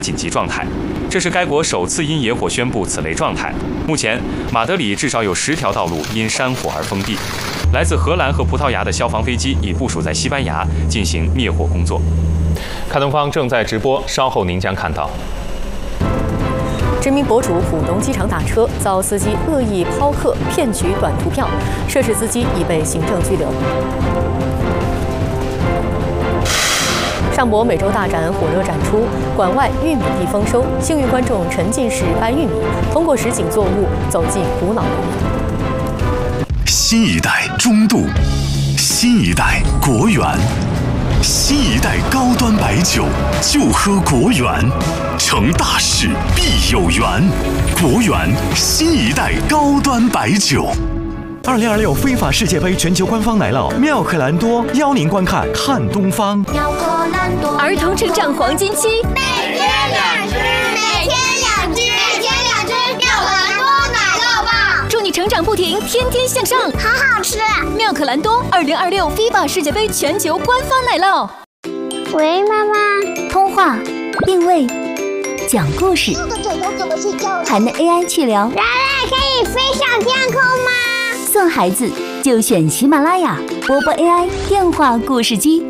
紧急状态，这是该国首次因野火宣布此类状态。目前，马德里至少有10条道路因山火而封闭。来自荷兰和葡萄牙的消防飞机已部署在西班牙进行灭火工作。看东方正在直播，稍后您将看到。 知名博主浦东机场打车遭司机恶意抛客骗取短途票，涉事司机已被行政拘留。上博美洲大展火热展出，馆外玉米地丰收，幸运观众沉浸式掰玉米，通过实景作物走进古老农民。 新一代中度，新一代国源，新一代高端白酒就喝国源，成大事必有缘，国源新一代高端白酒。2026非法世界杯全球官方来了，妙可蓝多邀您观看看东方。 妙可蓝多， 儿童成长黄金期， 每天2只，每天2只，每天2只妙可蓝多奶酪棒， 祝你成长不停，天天向上， 好好吃。 妙可蓝多2026 FIFA 世界杯全球官方奶酪。 喂，妈妈。 通话、定位、讲故事， 这个枕头怎么睡觉？ 还能 AI 去聊。 人类可以飞上天空吗？ 送孩子就选喜马拉雅波波 AI 电话故事机。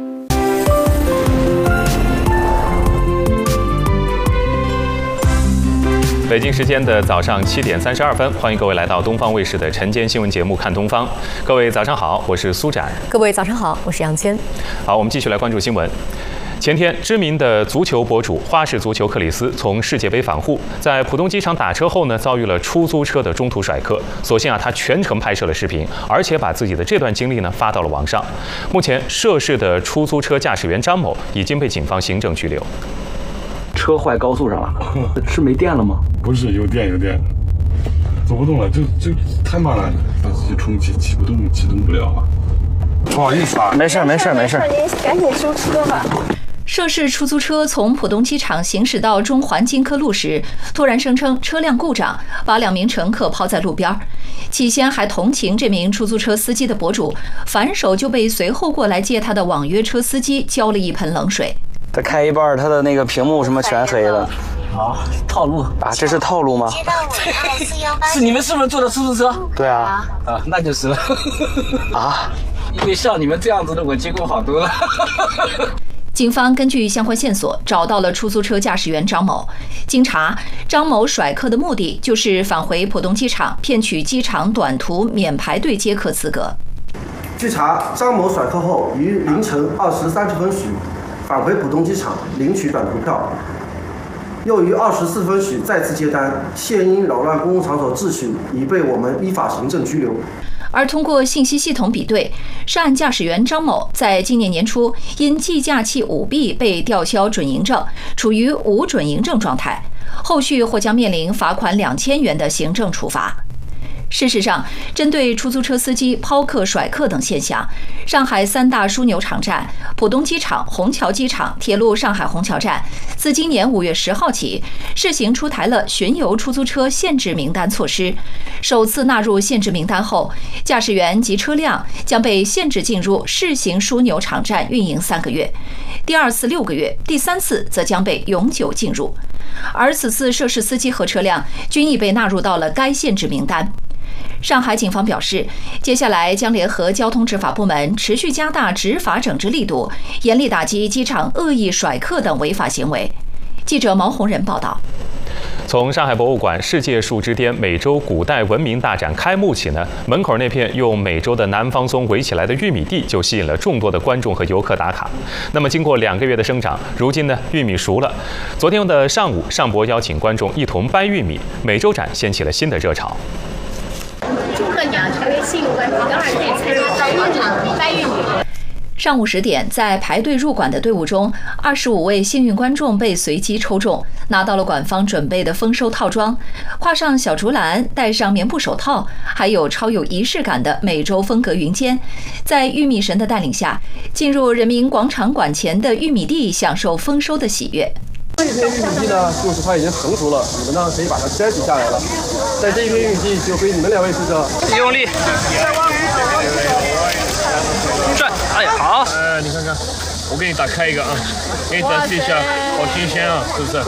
北京时间的早上7点32分，欢迎各位来到东方卫视的晨间新闻节目《看东方》。各位早上好，我是苏展。 各位早上好，我是杨谦。 好，我们继续来关注新闻。前天，知名的足球博主花式足球克里斯从世界杯返沪，在浦东机场打车后呢，遭遇了出租车的中途甩客。所幸他全程拍摄了视频，而且把自己的这段经历呢发到了网上。目前，涉事的出租车驾驶员张某已经被警方行政拘留。 车坏高速上了，是没电了吗？ 不是，有电，走不动了，就太慢了，一重启不动，启动不了了。不好意思啊， 没事，您赶紧收车吧。 涉事出租车从浦东机场行驶到中环金科路时，突然声称车辆故障，把2名乘客抛在路边。起先还同情这名出租车司机的博主，反手就被随后过来接他的网约车司机浇了一盆冷水。 他开一半，他的那个屏幕什么全黑了。 啊，套路啊，这是套路吗？ 是你们是不是坐的出租车？ 对啊。 啊，那就是了。 啊， 因为像你们这样子的，我见过好多了。 警方根据相关线索找到了出租车驾驶员张某。经查，张某甩客的目的就是返回浦东机场，骗取机场短途免排队接客资格。 据查，张某甩客后于凌晨20时30分许返回浦东机场领取短途票，又于24分许再次接单，现因扰乱公共场所秩序，已被我们依法行政拘留。 而通过信息系统比对，涉案驾驶员张某在今年年初因计价器舞弊被吊销准营证，处于无准营证状态，后续或将面临罚款2000元的行政处罚。事实上，针对出租车司机抛客、甩客等现象，上海3大枢纽场站、浦东机场、虹桥机场、铁路上海虹桥站自今年5月10号起试行出台了巡游出租车限制名单措施。首次纳入限制名单后，驾驶员及车辆将被限制进入试行枢纽场站运营3个月，第2次6个月，第3次则将被永久进入。而此次涉事司机和车辆均已被纳入到了该限制名单。上海警方表示，接下来将联合交通执法部门持续加大执法整治力度，严厉打击机场恶意甩客等违法行为。记者毛红仁报道。 从上海博物馆世界树之巅美洲古代文明大展开幕起呢，门口那片用美洲的南方松围起来的玉米地就吸引了众多的观众和游客打卡。那么经过2个月的生长，如今呢玉米熟了。昨天的上午，上博邀请观众一同掰玉米，美洲展掀起了新的热潮。 祝贺你啊，成为幸运观众，当然可以参加到广场掰玉米。 上午10点，在排队入馆的队伍中，25位幸运观众被随机抽中，拿到了馆方准备的丰收套装，跨上小竹篮，戴上棉布手套，还有超有仪式感的美洲风格云肩，在玉米神的带领下，进入人民广场馆前的玉米地，享受丰收的喜悦。 这片玉米地呢，就是它已经成熟了，你们呢可以把它摘取下来了。在这一片玉米地就归你们2位负责。 用力，转，哎呀，好， 你看看， 我给你打开一个啊，给你展示一下，好新鲜啊，是不是？